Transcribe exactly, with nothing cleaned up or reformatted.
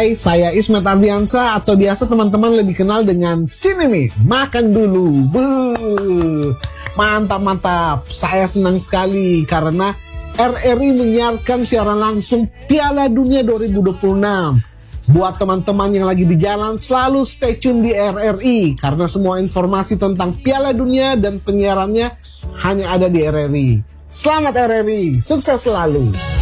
Hai, saya Ismet Ardiansa atau biasa teman-teman lebih kenal dengan Sineme. Makan dulu. Buh. Mantap-mantap. Saya senang sekali karena R R I menyiarkan siaran langsung Piala Dunia dua ribu dua puluh enam. Buat teman-teman yang lagi di jalan, selalu stay tune di R R I karena semua informasi tentang Piala Dunia dan penyiarannya hanya ada di R R I. Selamat R R I, sukses selalu.